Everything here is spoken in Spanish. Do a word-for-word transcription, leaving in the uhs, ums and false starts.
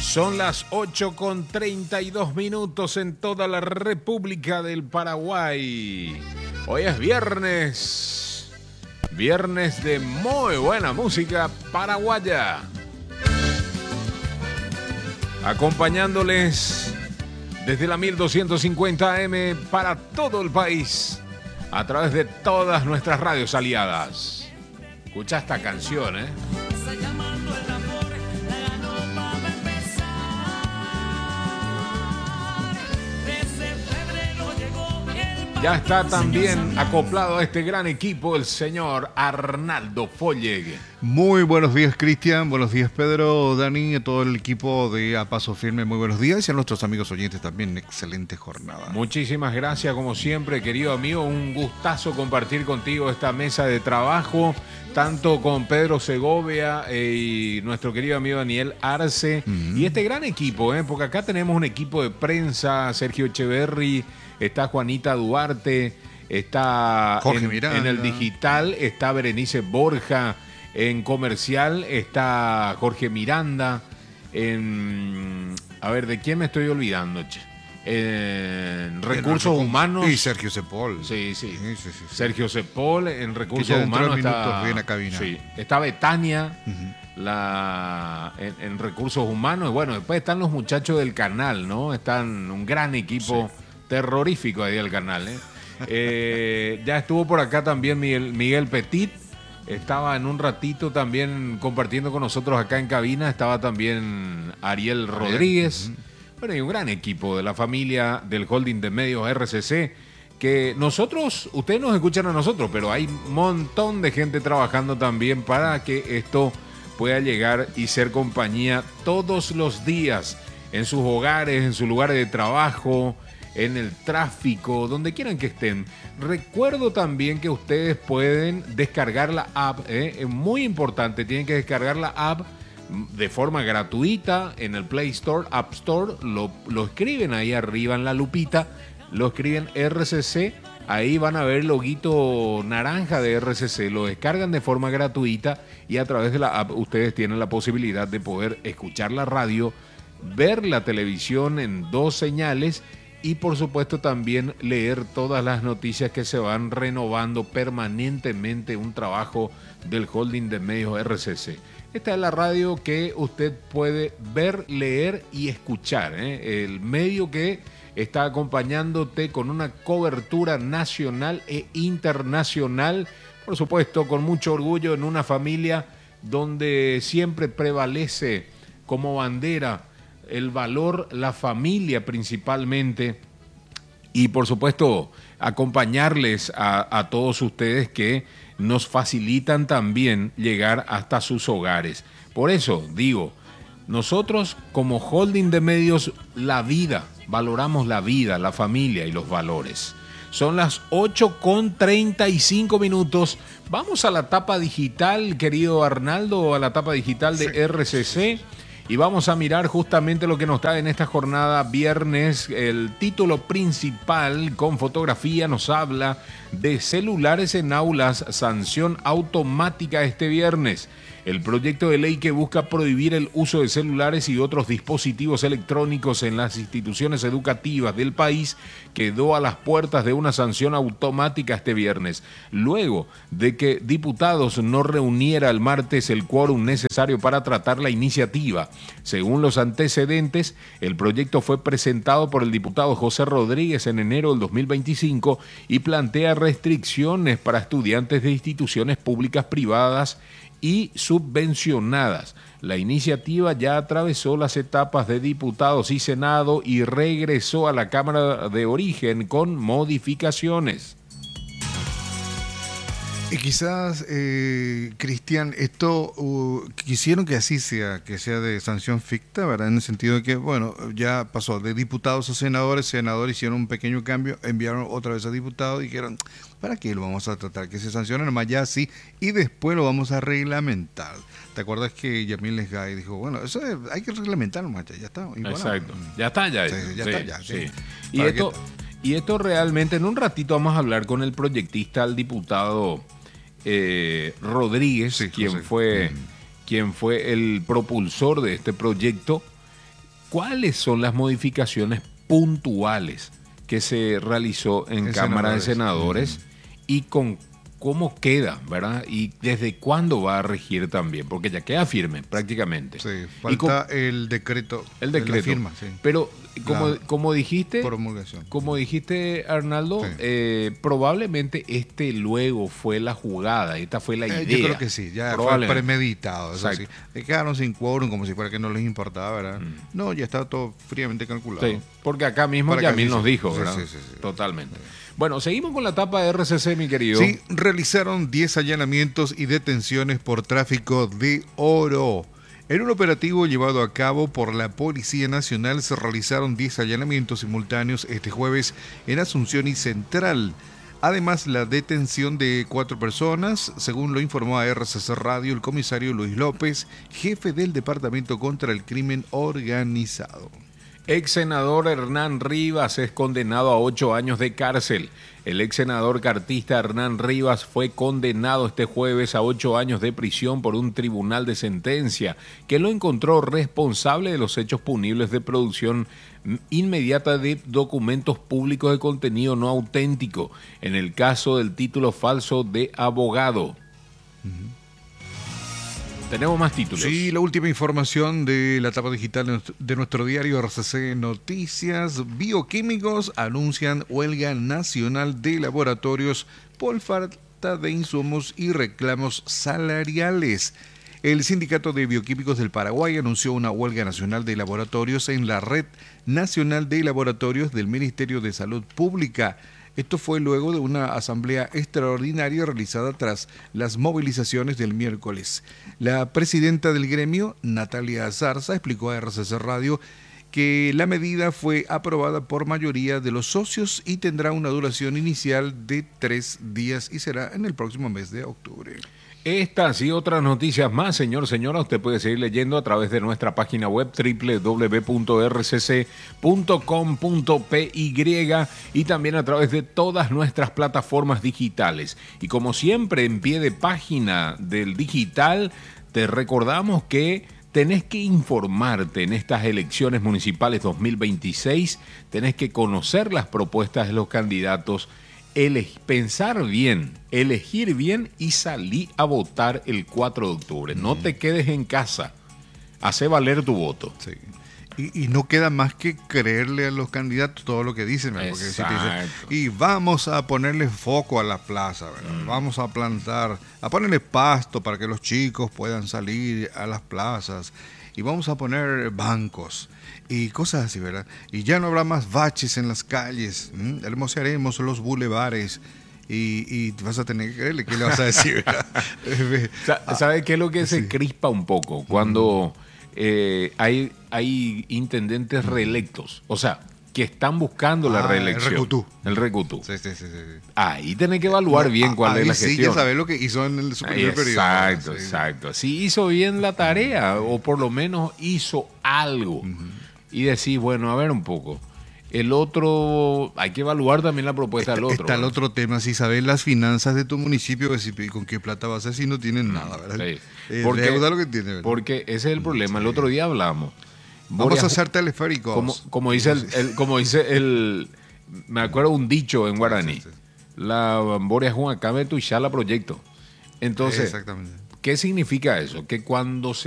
Son las ocho con treinta y dos minutos en toda la República del Paraguay. Hoy es viernes, viernes de muy buena música paraguaya. Acompañándoles desde la mil doscientos cincuenta A M para todo el país, a través de todas nuestras radios aliadas. Escucha esta canción, ¿eh? Ya está también acoplado a este gran equipo el señor Arnaldo Folleg. Muy buenos días, Cristian. Buenos días, Pedro, Dani, y todo el equipo de A Paso Firme. Muy buenos días. Y a nuestros amigos oyentes también. Excelente jornada. Muchísimas gracias, como siempre, querido amigo. Un gustazo compartir contigo esta mesa de trabajo, tanto con Pedro Segovia eh, y nuestro querido amigo Daniel Arce. Uh-huh. Y este gran equipo, eh, porque acá tenemos un equipo de prensa, Sergio Echeverry, está Juanita Duarte, está en, en el digital, está Berenice Borja, en comercial está Jorge Miranda, en, a ver, ¿de quién me estoy olvidando, che? En recursos no, humanos. Y Sergio Cepol. Sí, sí. sí, sí, sí Sergio Cepol, en recursos humanos está, viene a cabina. Sí, está Betania. Uh-huh. La, en, en recursos humanos. Y bueno, después están los muchachos del canal, ¿no? Están un gran equipo. Sí. Terrorífico ahí el canal, ¿eh? Eh, ya estuvo por acá también Miguel, Miguel Petit. Estaba en un ratito también compartiendo con nosotros acá en cabina. Estaba también Ariel Rodríguez. Uh-huh. Bueno, y un gran equipo de la familia del holding de medios R C C. Que nosotros, ustedes nos escuchan a nosotros, pero hay un montón de gente trabajando también para que esto pueda llegar y ser compañía todos los días en sus hogares, en sus lugares de trabajo, en el tráfico, donde quieran que estén. Recuerdo también que ustedes pueden descargar la app, ¿eh? Es muy importante, tienen que descargar la app de forma gratuita en el Play Store, App Store, lo, lo escriben ahí arriba en la lupita, lo escriben R C C, ahí van a ver el loguito naranja de R C C, lo descargan de forma gratuita y a través de la app ustedes tienen la posibilidad de poder escuchar la radio, ver la televisión en dos señales y por supuesto también leer todas las noticias que se van renovando permanentemente, un trabajo del holding de medios R C C. Esta es la radio que usted puede ver, leer y escuchar, ¿eh? El medio que está acompañándote con una cobertura nacional e internacional, por supuesto con mucho orgullo en una familia donde siempre prevalece como bandera el valor, la familia principalmente, y por supuesto acompañarles a, a todos ustedes que nos facilitan también llegar hasta sus hogares. Por eso digo, nosotros como holding de medios, la vida, valoramos la vida, la familia y los valores. Son las ocho con treinta y cinco minutos. Vamos a la tapa digital, querido Arnaldo, a la tapa digital de sí. R C C. Y vamos a mirar justamente lo que nos trae en esta jornada viernes. El título principal con fotografía nos habla de celulares en aulas, sanción automática este viernes. El proyecto de ley que busca prohibir el uso de celulares y otros dispositivos electrónicos en las instituciones educativas del país quedó a las puertas de una sanción automática este viernes, luego de que diputados no reuniera el martes el quórum necesario para tratar la iniciativa. Según los antecedentes, el proyecto fue presentado por el diputado José Rodríguez en enero del dos mil veinticinco y plantea restricciones para estudiantes de instituciones públicas privadas y subvencionadas. La iniciativa ya atravesó las etapas de diputados y Senado y regresó a la Cámara de Origen con modificaciones. Y quizás, eh, Cristian, esto uh, quisieron que así sea, que sea de sanción ficta, ¿verdad? En el sentido de que, bueno, ya pasó de diputados a senadores, senadores hicieron un pequeño cambio, enviaron otra vez a diputados y dijeron, ¿para qué lo vamos a tratar? Que se sancione nomás ya así y después lo vamos a reglamentar. ¿Te acuerdas que Yamil Lesgay dijo, bueno, eso es, hay que reglamentar nomás, ya, ya está? Y exacto, bueno, ya está, ya. Sí, ya sí, está, ya. Sí. Sí. Y, esto, y esto realmente, en un ratito vamos a hablar con el proyectista, el diputado eh, Rodríguez, sí, quien, fue, mm. quien fue el propulsor de este proyecto. ¿cuáles son las modificaciones puntuales que se realizó en, en Cámara de Senadores uh-huh. y con cómo queda, ¿verdad? Y desde cuándo va a regir también, porque ya queda firme prácticamente. Sí, falta con, el decreto. El decreto. La firma, sí. Pero como, la, como dijiste, promulgación. Como dijiste, Arnaldo, sí. eh, probablemente este luego fue la jugada, esta fue la idea. Eh, yo creo que sí, ya fue premeditado. Eso sí. Se quedaron sin quórum como si fuera que no les importaba, ¿verdad? Mm. No, ya estaba todo fríamente calculado. Sí, porque acá mismo Para Yamil sí, nos sí. dijo, Sí, ¿verdad? Sí, sí, sí. Totalmente. Sí. Bueno, seguimos con la etapa de R C C, mi querido. Sí, realizaron diez allanamientos y detenciones por tráfico de oro. En un operativo llevado a cabo por la Policía Nacional se realizaron diez allanamientos simultáneos este jueves en Asunción y Central. Además, la detención de cuatro personas, según lo informó a R C C Radio el comisario Luis López, jefe del Departamento contra el Crimen Organizado. Ex senador Hernán Rivas es condenado a ocho años de cárcel. El ex senador cartista Hernán Rivas fue condenado este jueves a ocho años de prisión por un tribunal de sentencia que lo encontró responsable de los hechos punibles de producción inmediata de documentos públicos de contenido no auténtico, en el caso del título falso de abogado. Uh-huh. Tenemos más títulos. Sí, la última información de la etapa digital de nuestro diario R C C Noticias. Bioquímicos anuncian huelga nacional de laboratorios por falta de insumos y reclamos salariales. El Sindicato de Bioquímicos del Paraguay anunció una huelga nacional de laboratorios en la Red Nacional de Laboratorios del Ministerio de Salud Pública. Esto fue luego de una asamblea extraordinaria realizada tras las movilizaciones del miércoles. La presidenta del gremio, Natalia Zarza, explicó a R C C Radio que la medida fue aprobada por mayoría de los socios y tendrá una duración inicial de tres días y será en el próximo mes de octubre. Estas y otras noticias más, señor, señora, usted puede seguir leyendo a través de nuestra página web doble u doble u doble u punto r c c punto com punto p y y también a través de todas nuestras plataformas digitales. Y como siempre, en pie de página del digital, te recordamos que tenés que informarte en estas elecciones municipales dos mil veintiséis, tenés que conocer las propuestas de los candidatos, Ele- pensar bien, elegir bien y salir a votar el cuatro de octubre. No te quedes en casa. Hace valer tu voto. Sí. Y, y no queda más que creerle a los candidatos todo lo que dicen. Porque si te dicen, y vamos a ponerle foco a la plaza, ¿verdad? Mm. Vamos a plantar, a ponerle pasto para que los chicos puedan salir a las plazas. Y vamos a poner bancos y cosas así, ¿verdad? Y ya no habrá más baches en las calles, ¿m? Hermosearemos los bulevares y, y vas a tener que creerle qué le vas a decir, ¿verdad? ¿Sabe qué es lo que se sí. crispa un poco? Cuando eh, hay, hay intendentes reelectos, o sea, que están buscando la ah, reelección. El recutú. El recutú. Sí, sí, sí, sí. Ahí tenés que evaluar bien cuál ahí es la sí, gestión. Ya sabés lo que hizo en el, su primer periodo. Exacto, sí. exacto. Si hizo bien la tarea, o por lo menos hizo algo. Uh-huh. Y decís, bueno, a ver un poco. El otro, hay que evaluar también la propuesta está, del otro. Está el otro tema, si sabes las finanzas de tu municipio, con qué plata vas a hacer si no tienen nada, ¿verdad? Sí. Eh, porque, deuda lo que tiene, ¿verdad? Porque ese es el problema. Sí. El otro día hablamos. Vamos Boreas, a hacer teleféricos. Como, como dice el, el, como dice el, me acuerdo un dicho en guaraní. Sí, sí, sí. La Boreas Juan Acabe tu ya la proyecto. Entonces, exactamente. ¿qué significa eso? Que cuando se